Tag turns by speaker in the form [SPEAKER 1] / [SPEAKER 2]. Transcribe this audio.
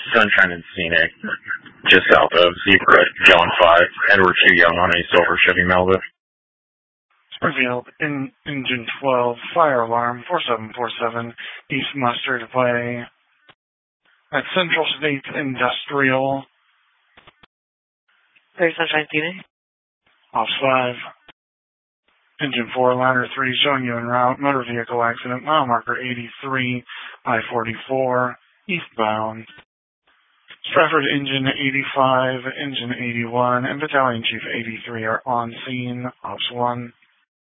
[SPEAKER 1] Sunshine and Scenic, just south of Zebra, Gallon 5, Edward 2 Young on a silver Chevy Malibu.
[SPEAKER 2] Springfield, Engine 12, fire alarm, 4747, East Mustard Way. At Central States Industrial.
[SPEAKER 3] There's Sunshine Scenic.
[SPEAKER 2] Ops 5. Engine 4, Ladder 3, showing you en route. Motor vehicle accident, mile marker 83, I-44, eastbound. Stratford Engine 85, Engine 81, and Battalion Chief 83 are on scene. Ops 1.